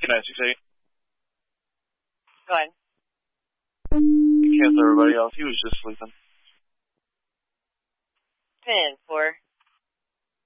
Good night, 6-8. Go ahead. Cancel everybody else. He was just sleeping. 10-4.